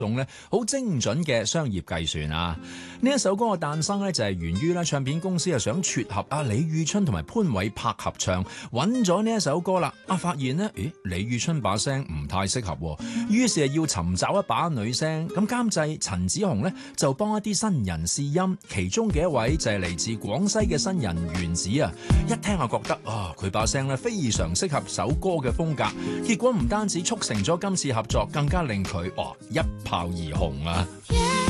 種咧好精準嘅商業計算啊！呢一首歌嘅誕生咧就係源於咧唱片公司想撮合李宇春同埋潘瑋柏合唱，揾咗呢一首歌啦。發現呢，李宇春把聲唔太適合，於是要尋找一把女聲。咁監製陳子雄咧就幫一啲新人試音，其中嘅一位就係嚟自廣西嘅新人原子啊！一聽就覺得佢把聲咧非常適合首歌嘅風格，結果唔單止促成咗今次合作，更加令佢一炮而紅啊！